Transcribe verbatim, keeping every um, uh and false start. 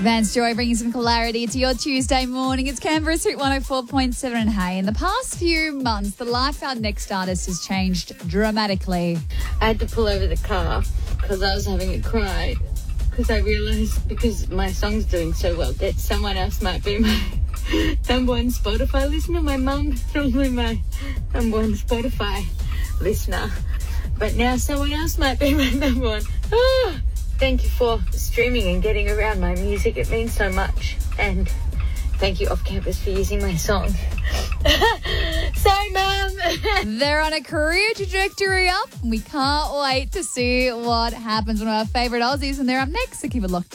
Vance Joy bringing some clarity to your Tuesday morning. It's Canberra's Hit one oh four point seven. And hey, in the past few months, the life of our next artist has changed dramatically. I had to pull over the car because I was having a cry because I realised because my song's doing so well that someone else might be my number one Spotify listener. My mum is normally my number one Spotify listener, but now someone else might be my number one. Oh, thank you for streaming and getting around my music. It means so much. And thank you, Off Campus, for using my song. Sorry, Mum. They're on a career trajectory up. We can't wait to see what happens. One of our favourite Aussies, and they're up next, so keep it locked.